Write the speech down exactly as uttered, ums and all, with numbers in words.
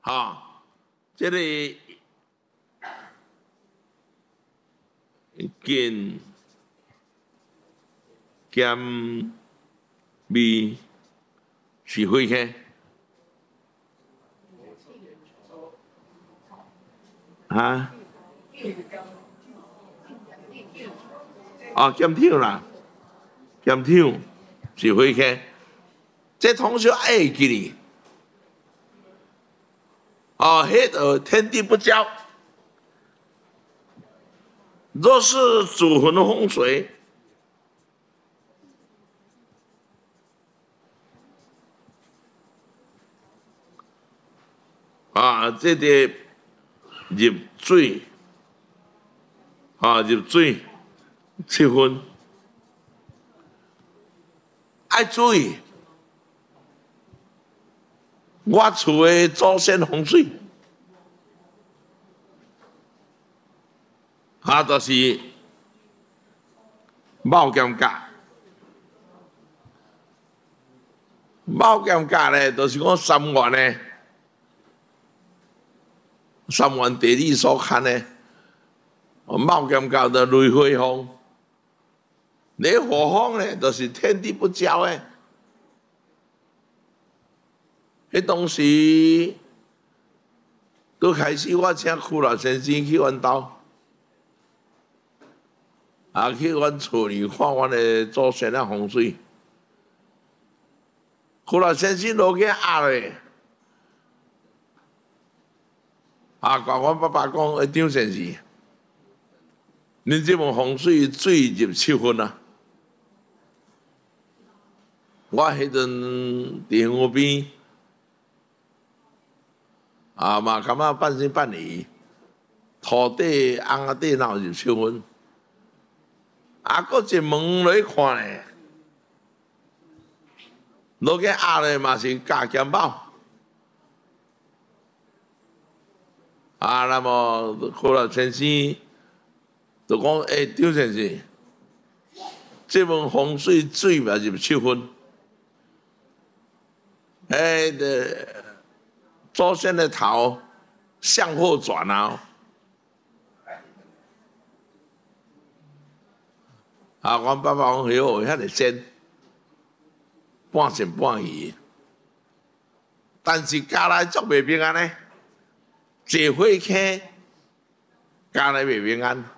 哈，这个见兼味是火气，啊，哦，兼跳啦，兼跳是火气，这同学爱记哩。 哦，黑的天地不交。若是祖坟的风水，啊，这个入水，啊，入水七分，爱注意。 我厝的祖先风水，啊，就是猫兼角，猫兼角咧，就是讲三元咧，三元地理所看咧，猫兼角的雷火风，雷火风咧，就是天地不交诶。 迄当时，拄开始我请屈老先生去阮兜，啊去阮厝里看阮的祖先的风水。屈老先生落去压咧，啊，甲阮爸爸讲：“诶，张先生，恁即门风水水入七分啊！”我迄阵伫河边。 啊嘛，感觉半信半疑，土地红啊地闹入七分，啊，搁一门来看咧，落去压咧嘛是甲兼猫，啊，那么后来先生就讲，诶、欸，张先生，这门风水水嘛入七分，诶、欸，的。 祖先的头向后转啊！啊，阮爸爸讲，哟，遐尼真，半信半疑。但是家内足袂平安呢，坐火车，家内袂平安。